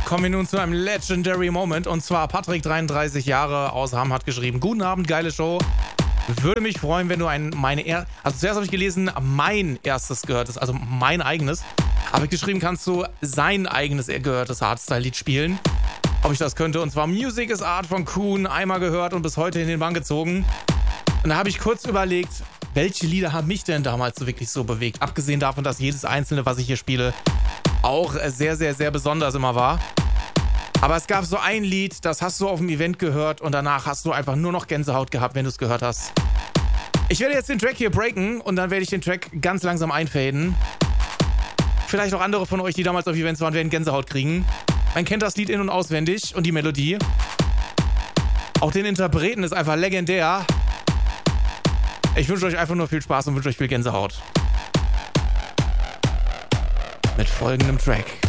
Kommen wir nun zu einem Legendary Moment. Und zwar Patrick, 33 Jahre, aus Hamm, hat geschrieben: Guten Abend, geile Show. Würde mich freuen, wenn du also zuerst habe ich gelesen, mein erstes gehörtes, also mein eigenes. Habe ich geschrieben, kannst du sein eigenes gehörtes Hardstyle-Lied spielen? Ob ich das könnte. Und zwar Music is Art von Kuhn, einmal gehört und bis heute in den Bann gezogen. Und da habe ich kurz überlegt, welche Lieder haben mich denn damals so wirklich so bewegt? Abgesehen davon, dass jedes einzelne, was ich hier spiele, auch sehr, sehr, sehr besonders immer war. Aber es gab so ein Lied, das hast du auf dem Event gehört und danach hast du einfach nur noch Gänsehaut gehabt, wenn du es gehört hast. Ich werde jetzt den Track hier breaken und dann werde ich den Track ganz langsam einfaden. Vielleicht auch andere von euch, die damals auf Events waren, werden Gänsehaut kriegen. Man kennt das Lied in- und auswendig und die Melodie. Auch den Interpreten ist einfach legendär. Ich wünsche euch einfach nur viel Spaß und wünsche euch viel Gänsehaut. Mit folgendem Track.